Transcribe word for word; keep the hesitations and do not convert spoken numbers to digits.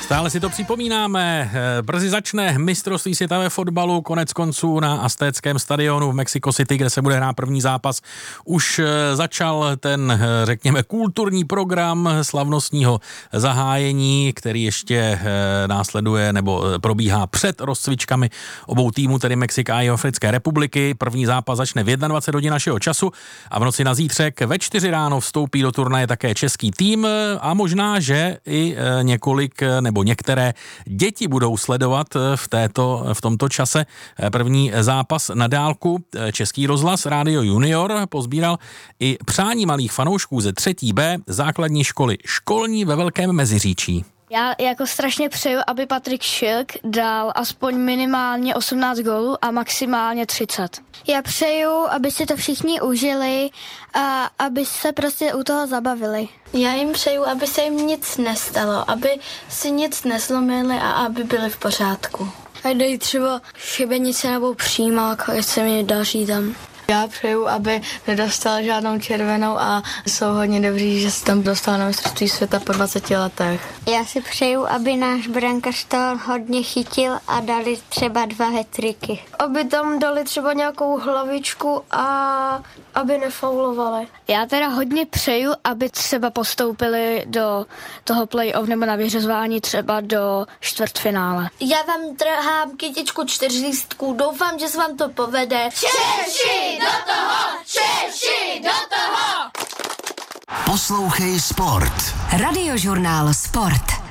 Stále si to připomínáme. Brzy začne mistrovství světa ve fotbalu, konec konců na Aztéckém stadionu v Mexico City, kde se bude hrát první zápas. Už začal ten, řekněme, kulturní program slavnostního zahájení, který ještě následuje nebo probíhá před rozcvičkami obou týmů, tedy Mexika a Jihoafrické republiky. První zápas začne v dvacet jedna hodin našeho času a v noci na zítřek ve čtyři ráno vstoupí do turnaje také český tým a možná, že i několik nebo některé děti budou sledovat v, této, v tomto čase první zápas na dálku. Český rozhlas Rádio Junior pozbíral i přání malých fanoušků ze třetí B základní školy školní ve Velkém Meziříčí. Já jako strašně přeju, aby Patrik Šilk dal aspoň minimálně osmnáct gólů a maximálně třicet. Já přeju, aby si to všichni užili a aby se prostě u toho zabavili. Já jim přeju, aby se jim nic nestalo, aby si nic neslomili a aby byli v pořádku. A dej třeba šibenice nebo přímák, ať se mi daří tam. Já přeju, aby nedostal žádnou červenou a jsou hodně dobří, že se tam dostal na mistrovství světa po dvaceti letech. Já si přeju, aby náš brankář to hodně chytil a dali třeba dva hat-tricky. Aby tam dali třeba nějakou hlavičku a aby nefaulovali. Já teda hodně přeju, aby třeba postoupili do toho play-off nebo na vyřazování třeba do čtvrtfinále. Já vám trhám kytičku čtyřlístků, doufám, že se vám to povede. Češi do toho! Češi do toho! Poslouchej Sport. Radiožurnál Sport.